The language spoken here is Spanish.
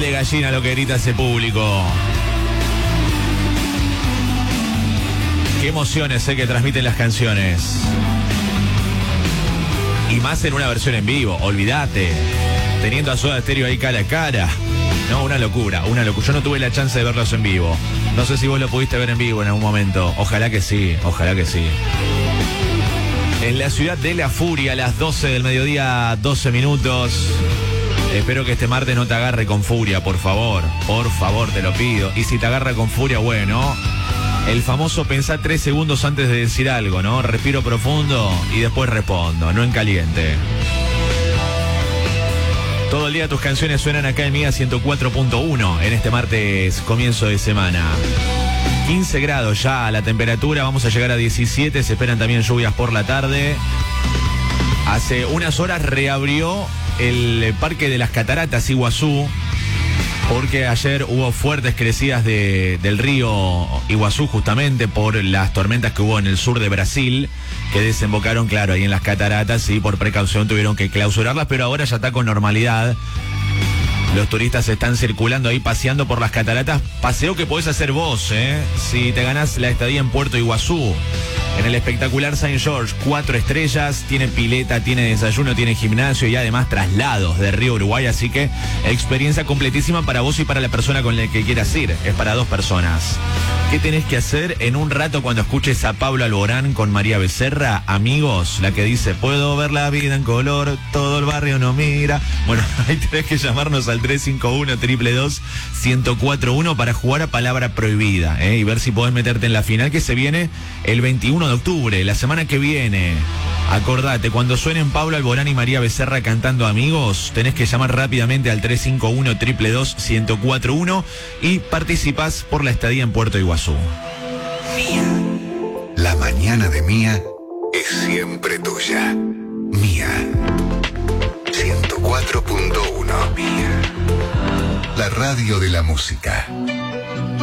de gallina lo que grita ese público. Qué emociones que transmiten las canciones. Y más en una versión en vivo, olvídate. Teniendo a Soda Stereo ahí cara a cara. No, una locura, una locura. Yo no tuve la chance de verlos en vivo. No sé si vos lo pudiste ver en vivo en algún momento. Ojalá que sí, ojalá que sí. En la ciudad de La Furia, a las 12 del mediodía, 12 minutos. Espero que este martes no te agarre con furia, por favor, te lo pido. Y si te agarra con furia, bueno, el famoso pensá 3 segundos antes de decir algo, ¿no? Respiro profundo y después respondo, no en caliente. Todo el día tus canciones suenan acá en Mía 104.1 en este martes comienzo de semana. 15 grados ya la temperatura, vamos a llegar a 17, se esperan también lluvias por la tarde. Hace unas horas reabrió el Parque de las Cataratas Iguazú, porque ayer hubo fuertes crecidas del río Iguazú justamente por las tormentas que hubo en el sur de Brasil, que desembocaron, claro, ahí en las cataratas y por precaución tuvieron que clausurarlas, pero ahora ya está con normalidad. Los turistas están circulando ahí, paseando por las cataratas. Paseo que podés hacer vos, si te ganás la estadía en Puerto Iguazú. En el espectacular St. George, 4 estrellas, tiene pileta, tiene desayuno, tiene gimnasio y además traslados de Río Uruguay, así que experiencia completísima para vos y para la persona con la que quieras ir. Es para 2 personas. ¿Qué tenés que hacer en un rato cuando escuches a Pablo Alborán con María Becerra? Amigos, la que dice, puedo ver la vida en color, todo el barrio no mira. Bueno, ahí tenés que llamarnos al 351-222-1041 para jugar a palabra prohibida, y ver si podés meterte en la final que se viene el 21 de octubre, la semana que viene. Acordate, cuando suenen Pablo Alborán y María Becerra cantando Amigos, tenés que llamar rápidamente al 351-222-1041 y participás por la estadía en Puerto Iguazú. Mía. La mañana de Mía es siempre tuya. Mía 104.1. Mía. La radio de la música.